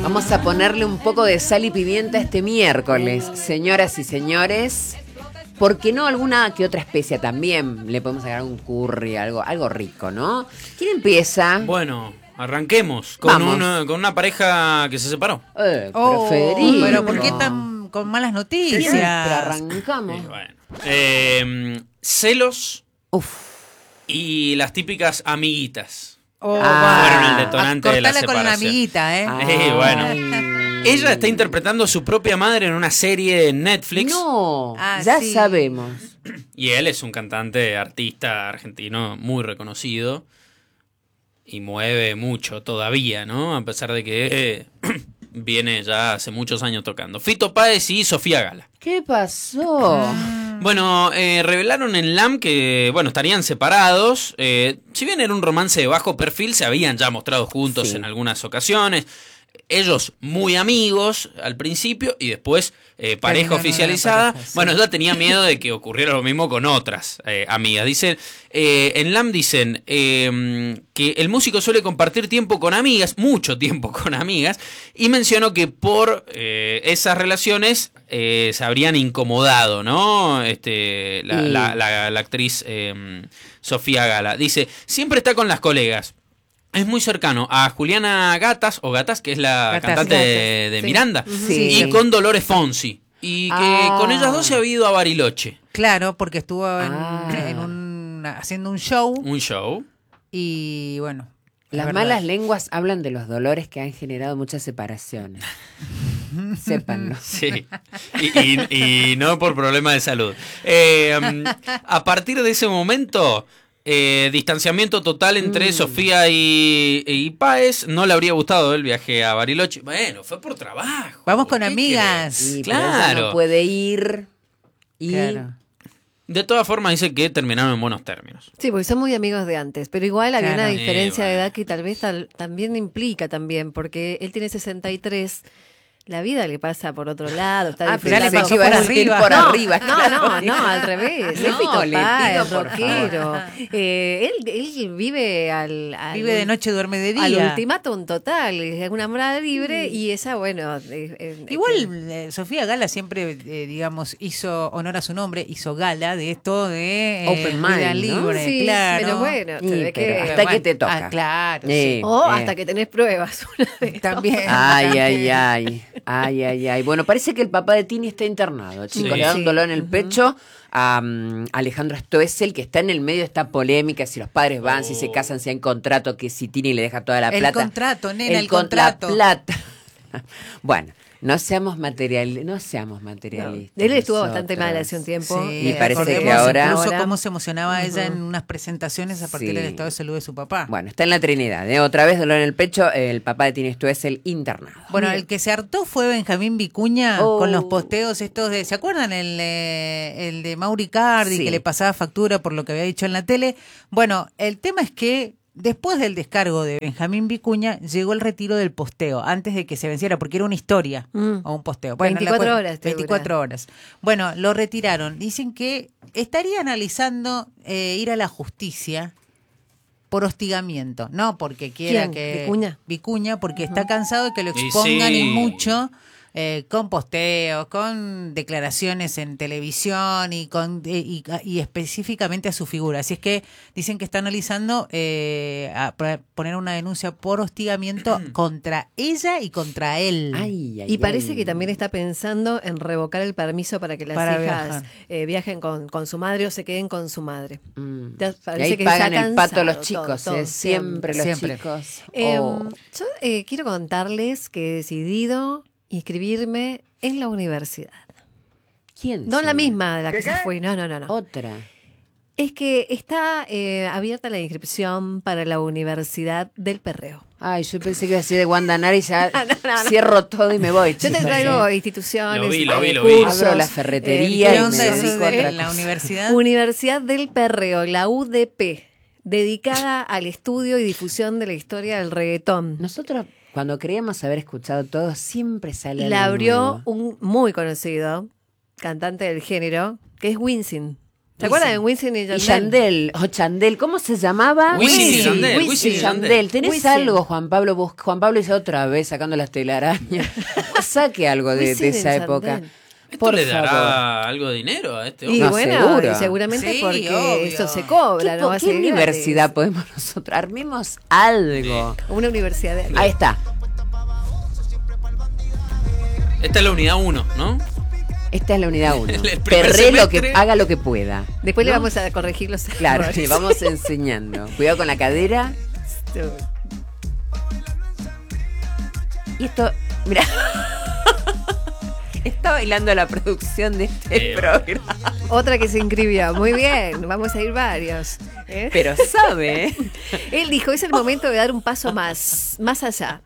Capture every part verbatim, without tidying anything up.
Vamos a ponerle un poco de sal y pimienta este miércoles, señoras y señores. ¿Por qué no alguna que otra especia también? Le podemos sacar un curry, algo, algo rico, ¿no? ¿Quién empieza? Bueno, arranquemos con una, con una pareja que se separó. Eh, Oh, Federico. pero ¿por qué tan con malas noticias? Siempre arrancamos. Eh, bueno. eh, celos Uf. y las típicas amiguitas. Oh, Ah, fueron el detonante de la cortala con la separación. amiguita, ¿eh? Eh, bueno. Ay. Ella está interpretando a su propia madre en una serie en Netflix. No, Ah, ya sí. sabemos. Y él es un cantante, artista argentino muy reconocido. Y mueve mucho todavía, ¿no? A pesar de que eh, viene ya hace muchos años tocando. Fito Páez y Sofía Gala. ¿Qué pasó? Bueno, eh, revelaron en L A M que, bueno, estarían separados. Eh, si bien era un romance de bajo perfil, se habían ya mostrado juntos Sí. en algunas ocasiones. Ellos muy amigos al principio y después eh, pareja Terminaron oficializada. una pareja, sí. Bueno, ya tenía miedo de que ocurriera lo mismo con otras eh, amigas. Dicen, eh, en L A M dicen eh, que el músico suele compartir tiempo con amigas, mucho tiempo con amigas, y mencionó que por eh, esas relaciones eh, se habrían incomodado, ¿no? Este, la, Y- la, la, la actriz eh, Sofía Gala. Dice, siempre está con las colegas. Es muy cercano a Juliana Gatas, o Gatas, que es la Gatas, cantante de, Gatas, de sí. Miranda, Sí. y Sí. con Dolores Fonsi. Y que Ah. con ellas dos se ha ido a Bariloche, Claro, porque estuvo en, Ah. en un, haciendo un show un show. y bueno. es Las verdad. malas lenguas hablan de los dolores que han generado muchas separaciones. Sépanlo. Sí, y, y- y no por problema de salud. Eh, um, a partir de ese momento, eh, distanciamiento total entre Mm. Sofía y, y Páez. No le habría gustado el viaje a Bariloche. Bueno, fue por trabajo. Vamos con ¿Qué amigas. querés? Y pero ella Claro. no puede ir. Y Claro. De todas formas, dice que terminaron en buenos términos. Sí, porque son muy amigos de antes, pero igual había Claro. una diferencia Eh, de bueno. edad que tal vez tal- también implica también, porque él tiene sesenta y tres, la vida le pasa por otro lado, está Ah, pero ya le disfrutando. pasó iba a por decir arriba. por No, arriba. No, claro. no, no, al revés. No, Fito le Páez, pido, por rockero. Eh, él, él vive al, al- Vive de noche, duerme de al día. ultimátum total, es una morada libre y esa, bueno. eh, eh, Igual eh, Sofía Gala siempre, eh, digamos, hizo honor a su nombre, hizo gala de esto de eh, Open vida mind, ¿no? libre, Sí, claro. pero bueno, se Y, ve pero que... hasta que te toca. Ah, claro, Eh, sí. O eh. hasta que tenés pruebas. una vez. También. Ay, ay, ay. Ay, ay, ay. Bueno, parece que el papá de Tini está internado, chicos. Sí. Le da un Sí. dolor en el pecho a um, Alejandro Stoessel, que está en el medio de esta polémica, si los padres van, si se casan, si hay contrato, que si Tini le deja toda la El plata. contrato, nena, el con- contrato. La plata. Bueno, no seamos material, no seamos materialistas. Él estuvo nosotros. bastante mal hace un tiempo. Sí, Y parece que recordemos ahora- incluso Ahora- cómo se emocionaba ella en unas presentaciones a partir Sí. del estado de salud de su papá. Bueno, está en la Trinidad. ¿eh? Otra vez dolor en el pecho, el papá de Tini Stoessel internado. Bueno, el que se hartó fue Benjamín Vicuña Oh. con los posteos estos de, ¿se acuerdan el, eh, el de Mauri Cardi Sí. que le pasaba factura por lo que había dicho en la tele? Bueno, el tema es que después del descargo de Benjamín Vicuña llegó el retiro del posteo antes de que se venciera porque era una historia Mm. o un posteo. la veinticuatro cuen- horas te veinticuatro dura. horas. Bueno, lo retiraron. Dicen que estaría analizando eh, ir a la justicia por hostigamiento, no porque quiera ¿Quién? que ¿Vicuña? Vicuña, porque está cansado de que lo Y expongan y, sí. mucho eh, con posteos, con declaraciones en televisión y con eh, y, y específicamente a su figura. Así es que dicen que está analizando eh, a p- poner una denuncia por hostigamiento contra ella y contra él. Ay, ay, Y parece ay. que también está pensando en revocar el permiso para que las Para hijas viajar. eh, viajen con, con su madre o se queden con su madre. Mm. Ya Y parece ahí que pagan está el pato cansado, los chicos, todo, todo, eh, siempre los siempre. chicos. Eh, Oh. Yo eh, quiero contarles que he decidido inscribirme en la universidad. ¿Quién? No la será? misma de la que se fue, no, no, no. no. Otra. Es que está eh, abierta la inscripción para la Universidad del Perreo. Ay, yo pensé que iba a ser de Wanda Nara y ya No, no, no. cierro todo y me voy. Yo te chicos. traigo instituciones, Lo vi, lo vi, eh, lo vi. cursos, Abro la ferretería eh, ¿Qué y onda me eso dedico a de otra la cosa. universidad? Universidad del Perreo, la U D P, dedicada al estudio y difusión de la historia del reggaetón. Nosotros, cuando creíamos haber escuchado todo, siempre sale La algo abrió nuevo. un muy conocido cantante del género, que es Winsin. ¿Se acuerdan de Wisin y Y Yandel? Yandel, o Chandel, ¿cómo se llamaba? Wisin y Wisin, Yandel, Wisin. Wisin y Yandel. Yandel, ¿tenés Wisin. algo, Juan Pablo? Vos- Juan Pablo dice otra vez sacando las telarañas. Saque algo de, Wisin de y esa Yandel. época. ¿Esto Por le dará favor. algo de dinero a este Y hombre? No, bueno, seguro. y seguramente Sí, porque obvio. eso se ¿Qué, cobra, ¿no? po- Va a qué ser universidad gratis. podemos nosotros? Armemos algo. Una universidad de Ahí está. Esta es la unidad uno, ¿no? Esta es la unidad uno. El primer Perré lo que semestre. haga lo que pueda. Después le ¿no? vamos a corregir los Claro, errores. le vamos enseñando. Cuidado con la cadera. Y esto, mira. Está bailando la producción de este Eh, programa. Otra que se inscribió. Muy bien, vamos a ir varios. ¿eh? Pero sabe, ¿eh? Él dijo, es el momento de dar un paso más, más allá.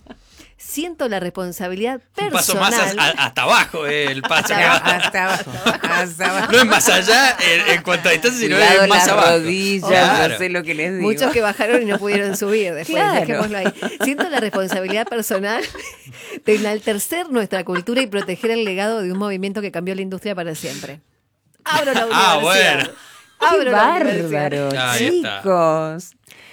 Siento la responsabilidad Un personal. paso más a- a- hasta abajo, eh, el paso. que va. Hasta abajo. Hasta abajo. No es más allá en, en cuanto a distancia, sino Cuidado es más las abajo. rodillas, Claro. no sé lo que les digo. Muchos que bajaron y no pudieron subir después, Claro. dejémoslo ahí. Siento la responsabilidad personal de enaltecer nuestra cultura y proteger el legado de un movimiento que cambió la industria para siempre. Abro la universidad. Ah, bueno. Abro Qué la universidad. bárbaro, Ahí está. chicos.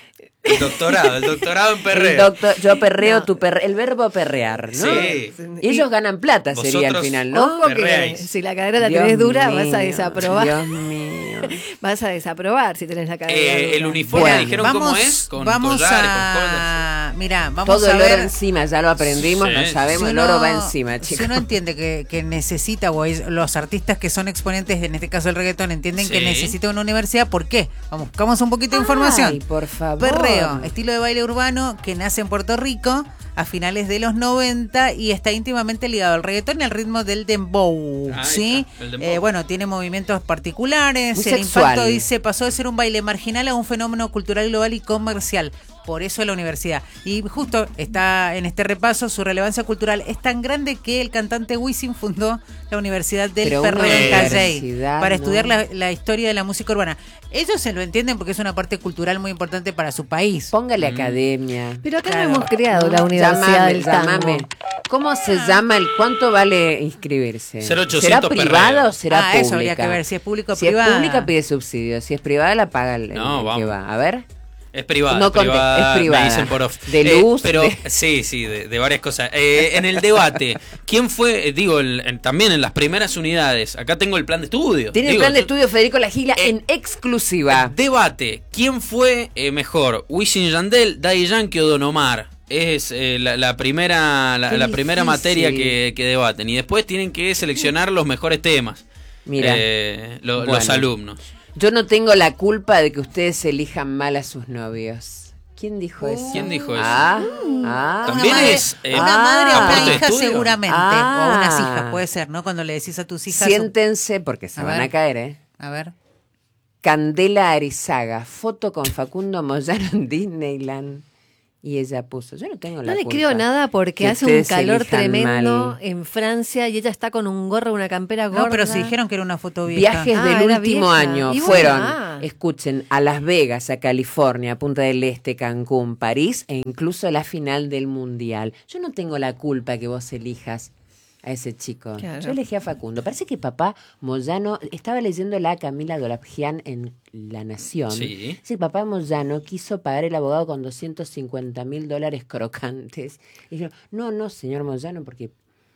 El doctorado, el doctorado en El perreo. doctor, yo perreo, No. tu perre, el verbo perrear, ¿no? Sí. Y ellos ganan plata, sería al Vosotros- final, ¿no? Ojo que Perreáis. si la cadera la Dios tenés dura, mío, vas a desaprobar. Dios mío. Vas a desaprobar si tenés la cadera Eh, dura. el uniforme, Bueno, dijeron cómo es, con vamos collares, con a... Mirá, vamos Todo a el ver... oro encima, ya lo aprendimos, Sí. lo sabemos, Si el uno- oro va encima, Si chicos. uno entiende que, que necesita, o es- los artistas que son exponentes, en este caso el reggaetón, entienden que Sí. necesita una universidad, ¿por qué? Vamos, buscamos un poquito de información. Ay, por favor. Perreo, estilo de baile urbano que nace en Puerto Rico a finales de los noventa y está íntimamente ligado al reggaetón y al ritmo del dembow, Ahí ¿sí? está, el dembow. Eh, bueno, tiene movimientos particulares, Muy el sexual. impacto dice pasó de ser un baile marginal a un fenómeno cultural global y comercial. Por eso la universidad. Y justo está en este repaso, su relevancia cultural es tan grande que el cantante Wisin fundó la Universidad del Pero una Perreo en Calley universidad, para ¿no? estudiar la, la historia de la música urbana. Ellos se lo entienden porque es una parte cultural muy importante para su país. Póngale Mm. academia. Pero acá Claro. no hemos creado la Universidad Llamame, del Tango. llamame. ¿Cómo se llama? el ¿Cuánto vale inscribirse? cero ¿Será ochocientos privada perreo. o será Ah, pública? eso habría que ver, si es público o Si privada. es pública pide subsidio, si es privada la paga el, el No, que vamos. va. A ver. Es privada, No es conté, privada, es privada. me dicen por off. De Eh, luz, pero de- sí, sí, de, de varias cosas. Eh, en el debate, ¿quién fue, eh, digo, el- en- también en las primeras unidades? Acá tengo el plan de estudio. Tiene el Digo, plan de yo- estudio Federico La Gila Eh, en exclusiva. Debate, ¿quién fue eh, mejor? Wisin y Yandel, Daddy Yankee o Don Omar. Es eh, la, la primera la, Qué la primera difícil. materia que, que debaten. Y después tienen que seleccionar los mejores temas. Mira, eh, lo- bueno. los alumnos. yo no tengo la culpa de que ustedes elijan mal a sus novios. ¿Quién dijo eso? ¿Quién dijo eso? Ah, ah. También una madre, es, eh, una madre o aporte una de hija estudio. seguramente, Ah. o unas hijas, puede ser, ¿no? Cuando le decís a tus hijas... Siéntense porque se A van ver. a caer, ¿eh? A ver. Candela Arizaga, foto con Facundo Moyano en Disneyland. Y ella puso, yo no tengo la No le culpa creo nada porque que hace un ustedes calor elijan tremendo mal. en Francia y ella está con un gorro, una campera gorda. No, pero si dijeron que era una foto vieja. Viajes Ah, del era último vieja. año Y bueno, fueron, ah. escuchen, a Las Vegas, a California, a Punta del Este, Cancún, París e incluso la final del Mundial. Yo no tengo la culpa que vos elijas a ese chico. Claro. Yo elegí a Facundo. Parece que papá Moyano, estaba leyendo la Camila Dolapjian en La Nación. Sí. Dice que papá Moyano quiso pagar el abogado con doscientos cincuenta mil dólares crocantes. Y yo, no, no, señor Moyano, porque...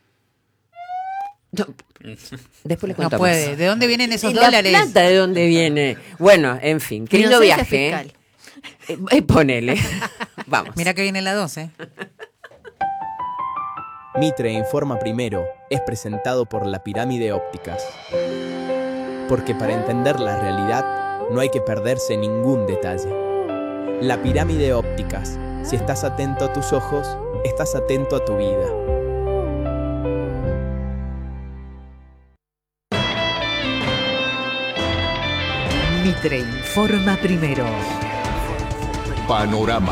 No, después le No cuento puede. más. ¿De dónde vienen esos ¿Y la dólares? plata de dónde viene? Bueno, en fin, qué lindo Inocencia viaje. fiscal. ¿eh? Eh, ponele. Vamos. Mira que viene la doce. Mitre Informa Primero es presentado por La Pirámide Ópticas. Porque para entender la realidad no hay que perderse ningún detalle. La Pirámide Ópticas. Si estás atento a tus ojos, estás atento a tu vida. Mitre Informa Primero. Panorama.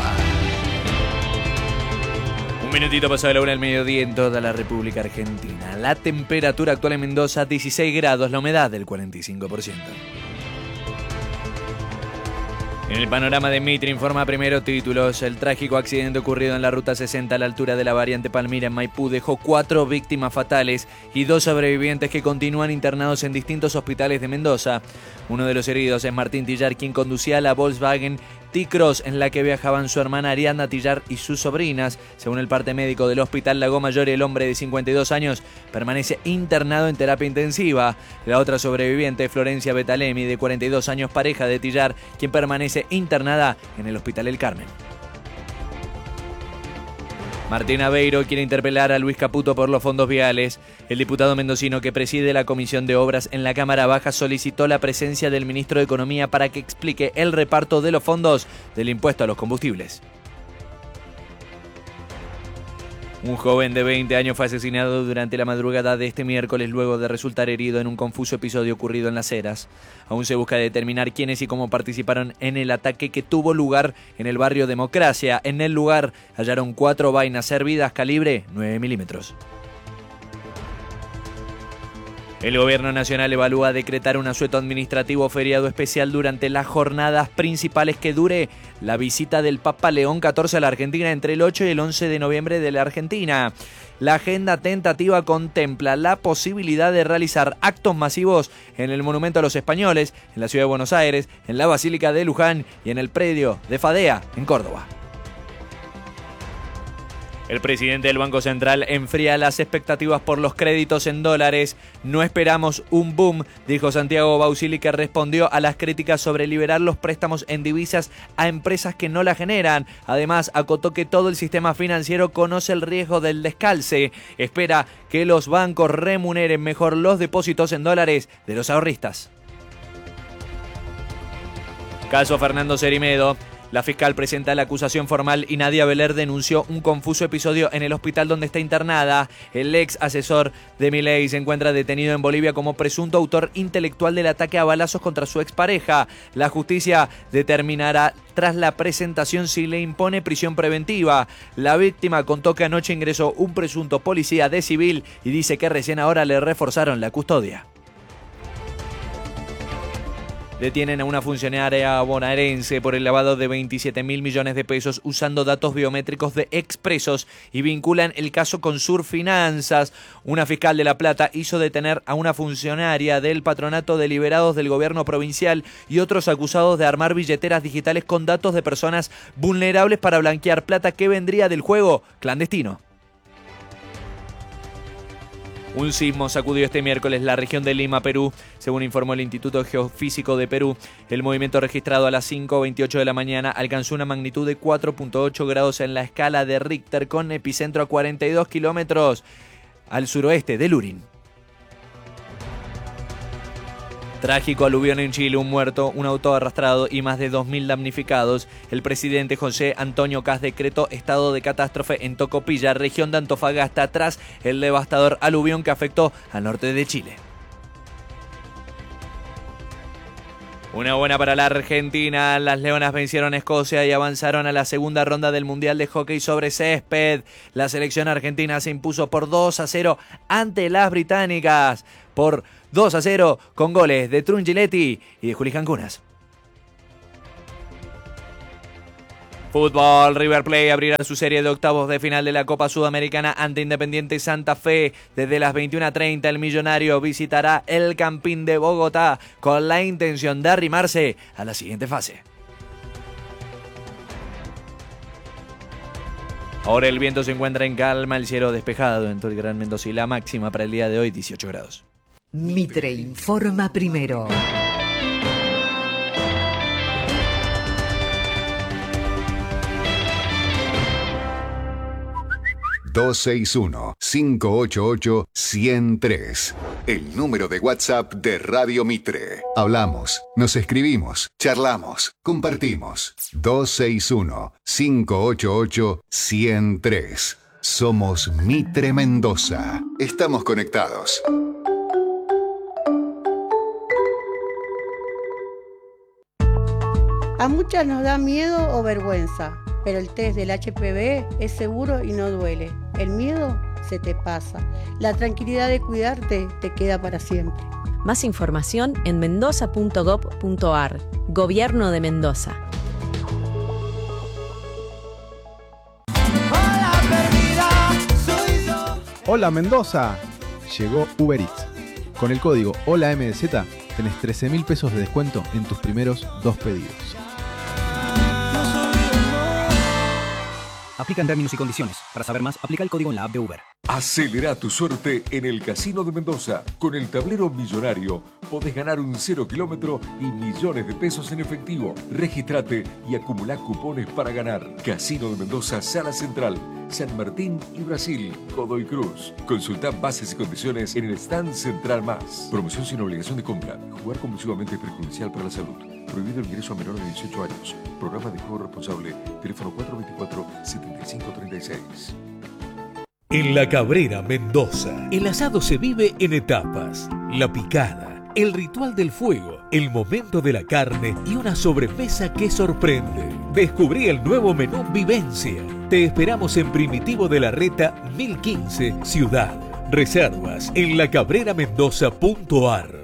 Un minutito pasado de la una del mediodía en toda la República Argentina. La temperatura actual en Mendoza, dieciséis grados, la humedad del cuarenta y cinco por ciento. En el panorama de Mitre informa primero títulos. El trágico accidente ocurrido en la ruta sesenta a la altura de la variante Palmira en Maipú dejó cuatro víctimas fatales y dos sobrevivientes que continúan internados en distintos hospitales de Mendoza. Uno de los heridos es Martín Tillar, quien conducía la Volkswagen T-Cross en la que viajaban su hermana Ariadna Tillar y sus sobrinas. Según el parte médico del Hospital Lago Mayor, el hombre de cincuenta y dos años permanece internado en terapia intensiva. La otra sobreviviente, Florencia Betalemi, de cuarenta y dos años, pareja de Tillar, quien permanece internada en el Hospital El Carmen. Martín Aveiro quiere interpelar a Luis Caputo por los fondos viales. El diputado mendocino que preside la Comisión de Obras en la Cámara Baja solicitó la presencia del ministro de Economía para que explique el reparto de los fondos del impuesto a los combustibles. Un joven de veinte años fue asesinado durante la madrugada de este miércoles luego de resultar herido en un confuso episodio ocurrido en Las Heras. Aún se busca determinar quiénes y cómo participaron en el ataque que tuvo lugar en el barrio Democracia. En el lugar hallaron cuatro vainas servidas calibre nueve milímetros. El gobierno nacional evalúa decretar un asueto administrativo feriado especial durante las jornadas principales que dure la visita del Papa León catorce a la Argentina entre el ocho y el once de noviembre de la Argentina. La agenda tentativa contempla la posibilidad de realizar actos masivos en el Monumento a los Españoles, en la Ciudad de Buenos Aires, en la Basílica de Luján y en el predio de Fadea, en Córdoba. El presidente del Banco Central enfría las expectativas por los créditos en dólares. No esperamos un boom, dijo Santiago Bausili, que respondió a las críticas sobre liberar los préstamos en divisas a empresas que no la generan. Además, acotó que todo el sistema financiero conoce el riesgo del descalce. Espera que los bancos remuneren mejor los depósitos en dólares de los ahorristas. Caso Fernando Cerimedo. La fiscal presenta la acusación formal y Nadia Beler denunció un confuso episodio en el hospital donde está internada. El ex asesor de Milei se encuentra detenido en Bolivia como presunto autor intelectual del ataque a balazos contra su expareja. La justicia determinará tras la presentación si le impone prisión preventiva. La víctima contó que anoche ingresó un presunto policía de civil y dice que recién ahora le reforzaron la custodia. Detienen a una funcionaria bonaerense por el lavado de veintisiete mil millones de pesos usando datos biométricos de expresos y vinculan el caso con Surfinanzas. Una fiscal de La Plata hizo detener a una funcionaria del patronato de liberados del gobierno provincial y otros acusados de armar billeteras digitales con datos de personas vulnerables para blanquear plata que vendría del juego clandestino. Un sismo sacudió este miércoles la región de Lima, Perú. Según informó el Instituto Geofísico de Perú, el movimiento registrado a las cinco veintiocho de la mañana alcanzó una magnitud de cuatro punto ocho grados en la escala de Richter, con epicentro a cuarenta y dos kilómetros al suroeste de Lurín. Trágico aluvión en Chile, un muerto, un auto arrastrado y más de dos mil damnificados. El presidente José Antonio Kast decretó estado de catástrofe en Tocopilla, región de Antofagasta, tras el devastador aluvión que afectó al norte de Chile. Una buena para la Argentina. Las Leonas vencieron a Escocia y avanzaron a la segunda ronda del Mundial de Hockey sobre Césped. La selección argentina se impuso por dos a cero ante las británicas. Por dos a cero con goles de Trun Giletti y de Juli Cancunas. Fútbol, River Plate abrirá su serie de octavos de final de la Copa Sudamericana ante Independiente Santa Fe. Desde las veintiuna treinta el millonario visitará el Campín de Bogotá con la intención de arrimarse a la siguiente fase. Ahora el viento se encuentra en calma, el cielo despejado en todo el Gran Mendoza y la máxima para el día de hoy dieciocho grados. Mitre informa primero. dos seis uno, cinco ocho ocho, uno cero tres. El número de WhatsApp de Radio Mitre. Hablamos, nos escribimos, charlamos, compartimos. dos seis uno, cinco ocho ocho, uno cero tres. Somos Mitre Mendoza. Estamos conectados. A muchas nos da miedo o vergüenza, pero el test del H P V es seguro y no duele. El miedo se te pasa. La tranquilidad de cuidarte te queda para siempre. Más información en mendoza punto gob punto ar. Gobierno de Mendoza. Hola Mendoza, llegó Uber Eats. Con el código Hola M D Z tenés trece mil pesos de descuento en tus primeros dos pedidos. Aplican términos y condiciones. Para saber más, aplica el código en la app de Uber. Acelera tu suerte en el Casino de Mendoza. Con el tablero millonario podés ganar un cero kilómetro y millones de pesos en efectivo. Regístrate y acumulá cupones para ganar. Casino de Mendoza, Sala Central, San Martín y Brasil, Godoy Cruz. Consultá bases y condiciones en el stand Central Más. Promoción sin obligación de compra. Jugar compulsivamente es perjudicial para la salud. Prohibido el ingreso a menores de dieciocho años. Programa de juego responsable. Teléfono cuatro dos cuatro, siete cinco tres seis. En La Cabrera, Mendoza, el asado se vive en etapas. La picada, el ritual del fuego, el momento de la carne y una sobremesa que sorprende. Descubrí el nuevo menú Vivencia. Te esperamos en Primitivo de la Reta mil quince, Ciudad. Reservas en la cabrera mendoza punto ar.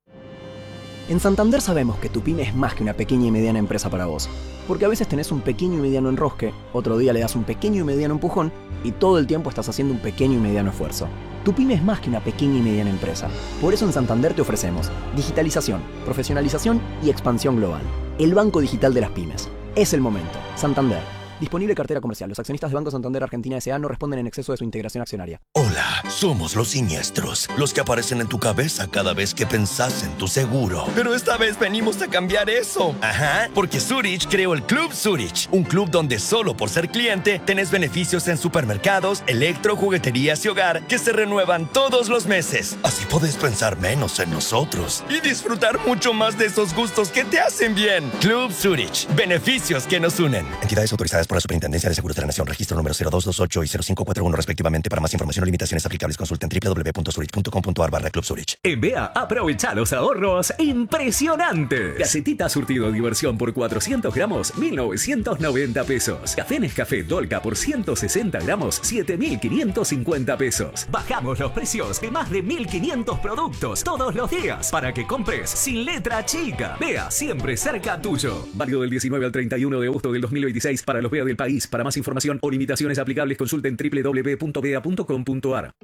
En Santander sabemos que tu pyme es más que una pequeña y mediana empresa para vos. Porque a veces tenés un pequeño y mediano enrosque, otro día le das un pequeño y mediano empujón y todo el tiempo estás haciendo un pequeño y mediano esfuerzo. Tu pyme es más que una pequeña y mediana empresa. Por eso en Santander te ofrecemos digitalización, profesionalización y expansión global. El banco digital de las pymes. Es el momento. Santander. Disponible cartera comercial. Los accionistas de Banco Santander Argentina S A no responden en exceso de su integración accionaria. Hola, somos los siniestros, los que aparecen en tu cabeza cada vez que pensás en tu seguro. Pero esta vez venimos a cambiar eso. Ajá, porque Zurich creó el Club Zurich, un club donde solo por ser cliente tenés beneficios en supermercados, electro, jugueterías y hogar que se renuevan todos los meses. Así podés pensar menos en nosotros y disfrutar mucho más de esos gustos que te hacen bien. Club Zurich, beneficios que nos unen. Entidades autorizadas por la Superintendencia de Seguros de la Nación. Registro número cero dos dos ocho y cero cinco cuatro uno respectivamente. Para más información o limitaciones aplicables consulten doble u doble u doble u punto zurich punto com punto ar barra Club Zurich. En B E A aprovecha los ahorros impresionantes. Gacetita surtido diversión por cuatrocientos gramos, mil novecientos noventa pesos. Café Nescafé Dolca por ciento sesenta gramos, siete mil quinientos cincuenta pesos. Bajamos los precios de más de mil quinientos productos todos los días para que compres sin letra chica. B E A siempre cerca tuyo. Válido del diecinueve al treinta y uno de agosto del dos mil veintiséis para los B E A del país. Para más información o limitaciones aplicables consulten doble u doble u doble u punto b e a punto com punto ar.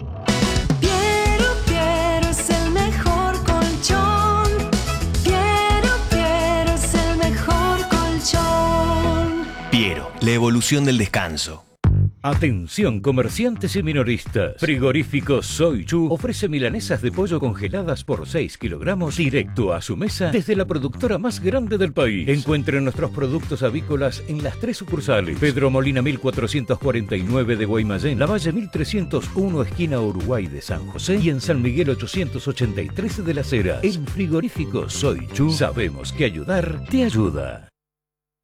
Piero, Piero es el mejor colchón. Piero, Piero es el mejor colchón. Piero, la evolución del descanso. Atención comerciantes y minoristas. Frigorífico Soy Chu ofrece milanesas de pollo congeladas por seis kilogramos directo a su mesa desde la productora más grande del país. Encuentre nuestros productos avícolas en las tres sucursales: Pedro Molina mil cuatrocientos cuarenta y nueve de Guaymallén, La Valle mil trescientos uno esquina Uruguay de San José y en San Miguel ochocientos ochenta y tres de Las Heras. En Frigorífico Soy Chu sabemos que ayudar te ayuda.